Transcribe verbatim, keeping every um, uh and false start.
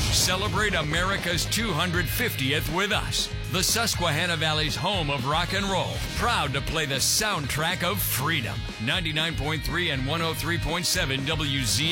Celebrate America's two hundred fiftieth with us. The Susquehanna Valley's home of rock and roll. Proud to play the soundtrack of freedom. ninety-nine point three and one oh three point seven W Z